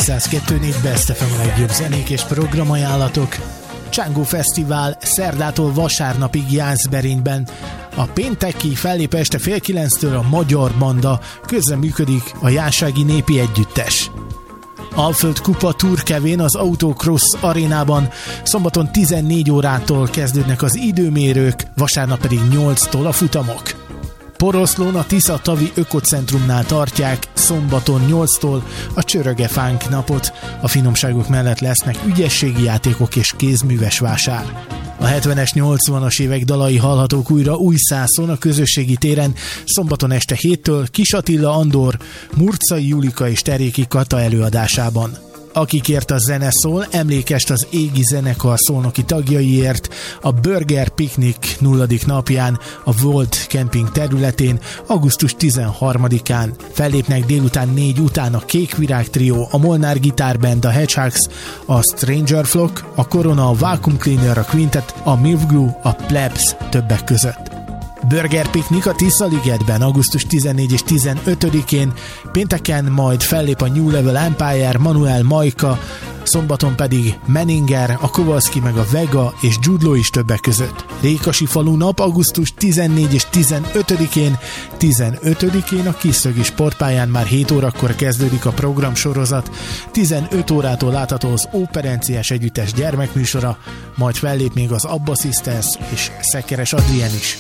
102.4 Best FM a legjobb zenék és programajánlatok. Csángó Fesztivál szerdától vasárnapig Jászberényben. A pénteki fellép este 8:30-től a Magyar Banda, közreműködik a Jászági Népi Együttes. Alföld Kupa Turkevén az Autocross arénában szombaton 14 órától kezdődnek az időmérők, vasárnap pedig 8-tól a futamok. Poroszlón a Tisza Tavi Ökocentrumnál tartják szombaton 8-tól a Csöröge-Fánk napot. A finomságok mellett lesznek ügyességi játékok és kézműves vásár. A 70-es, 80-as évek dalai hallhatók újra Újszászon a közösségi téren szombaton este 7-től Kis Attila Andor, Murczai Julika és Teréki Kata előadásában. Akikért a zene szól, emlékest az Égi Zenekar szolnoki tagjaiért a Burger Picnic 0. napján a Volt Camping területén augusztus 13-án. Fellépnek délután 4 után a Kék Virág Trio, a Molnár Guitar Band, a Hedgehogs, a Stranger Flock, a Corona, a Vacuum Cleaner, a Quintet, a Milk Glue, a Plebs többek között. Burger Picnic a Tisza-ligetben augusztus 14 és 15-én, pénteken majd fellép a New Level Empire, Manuel Majka, szombaton pedig Menninger, a Kowalski meg a Vega és Jude Law is többek között. Rékasi falu nap augusztus 14 és 15-én, 15-én a Kiszögi sportpályán már 7 órakor kezdődik a programsorozat, 15 órától látható az Operenciás Együttes gyermekműsora, majd fellép még az Abba Sisters és Szekeres Adrien is.